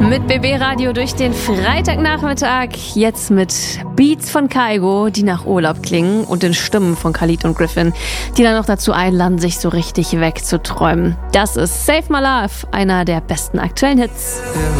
Mit BB Radio durch den Freitagnachmittag, jetzt mit Beats von Kygo, die nach Urlaub klingen, und den Stimmen von Khalid und Griffin, die dann noch dazu einladen, sich so richtig wegzuträumen. Das ist Save My Love, einer der besten aktuellen Hits.